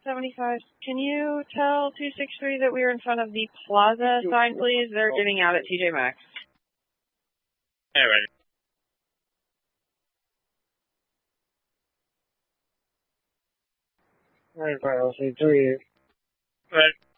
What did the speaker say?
75. Can you tell 263 that we are in front of the plaza sign, please? They're getting out at TJ Maxx. Yeah, right. Alright, I'll say 3. Right.